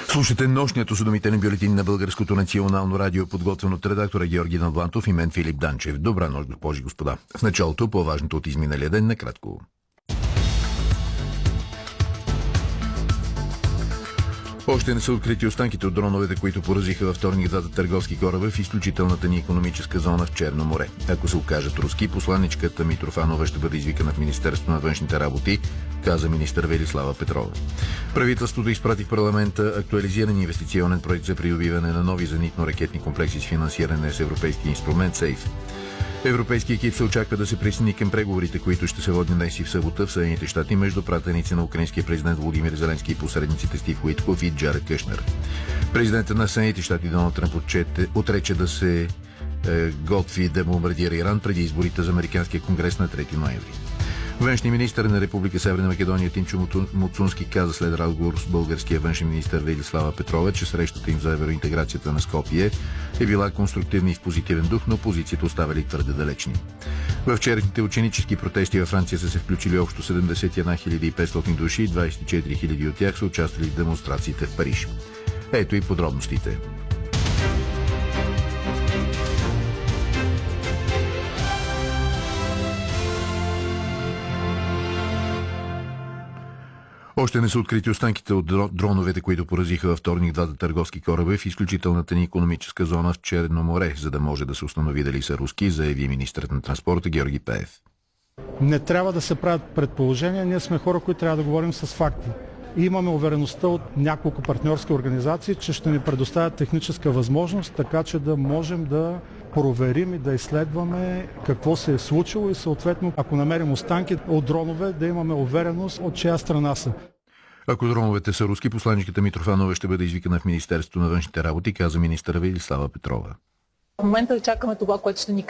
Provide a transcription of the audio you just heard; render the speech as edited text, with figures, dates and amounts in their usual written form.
Слушате нощният осведомителен бюлетин на Българското национално радио, подготвен от редактора Георги Навлантов и мен Филип Данчев. Добра нощ, госпожи и господа. В началото по-важното от изминалия ден накратко. Още не са открити останките от дроновете, които поразиха във вторник двата търговски кораба в изключителната ни икономическа зона в Черно море. Ако се окажат руски, посланичката Митрофанова ще бъде извикана в Министерството на външните работи, каза министър Велислава Петрова. Правителството изпрати в парламента актуализиран инвестиционен проект за придобиване на нови зенитно-ракетни комплекси с финансиране с европейски инструмент СЕЙФ. Европейски екип се очаква да се присъедини към преговорите, които ще се водят днес и в събота в Съединените щати между пратеници на украинския президент Володимир Зеленски и посредниците Стив Уитков и Джаред Кушнер. Президентът на Съединените щати Доналд Тръмп отрече да се готви да бомбардира Иран преди изборите за Американския конгрес на 3 ноември. Външният министър на Република Северна Македония Тимчо Муцунски каза след разговор с българския външен министър Велислава Петрова, че срещата им за евроинтеграцията на Скопие е била конструктивна и в позитивен дух, но позицията оставали твърде далечни. Във вчерашните ученически протести във Франция са се включили общо 71 500 души и 24 000 от тях са участвали в демонстрациите в Париж. Ето и подробностите. Още не са открити останките от дроновете, които поразиха във вторник двата търговски кораба в изключителната ни икономическа зона в Черно море, за да може да се установи дали са руски, заяви министърът на транспорта Георги Пеев. Не трябва да се правят предположения, ние сме хора, които трябва да говорим с факти. И имаме увереността от няколко партньорски организации, че ще ни предоставят техническа възможност, така че да можем да проверим и да изследваме какво се е случило и съответно, ако намерим останки от дронове, да имаме увереност от чия страна са. Ако дроновете са руски, посланичката Митрофанова ще бъде извикана в Министерството на външните работи, каза министър Велислава Петрова. В момента чакаме това, което ще ни